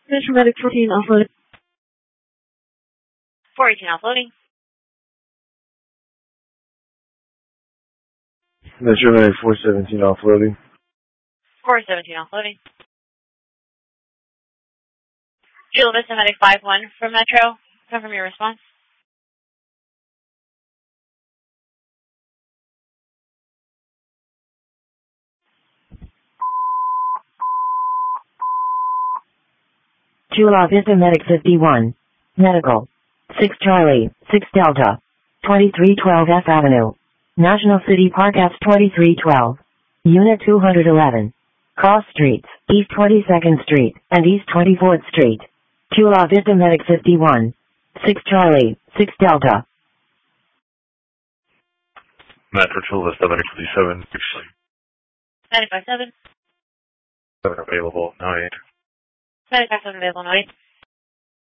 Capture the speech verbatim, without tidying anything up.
Metro Medic fourteen offloading. four eighteen offloading. Metro Medic four seventeen offloading. four seventeen offloading. Chula Vista Medic five one from Metro. Confirm your response. Chula Vista Medic fifty-one. Medical. six Charlie, six Delta. twenty-three twelve F Avenue. National City Park F twenty-three twelve. Unit two eleven. Cross Streets, East twenty-second Street, and East twenty-fourth Street. Chula Vista Medic fifty-one. six Charlie, six Delta. Metro Chula Vista Medic fifty-seven. nine five seven. seven available, nine eight. nine five seven available, nine eight.